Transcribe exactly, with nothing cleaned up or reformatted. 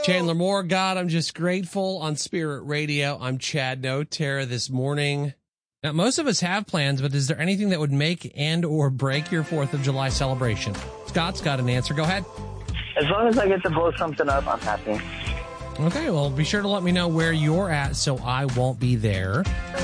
Chandler Moore, God, I'm just grateful on Spirit Radio. I'm Chad No Terror this morning. Now, most of us have plans, but is there anything that would make and or break your fourth of July celebration? Scott's got an answer. Go ahead. As long as I get to blow something up, I'm happy. Okay, well, be sure to let me know where you're at so I won't be there.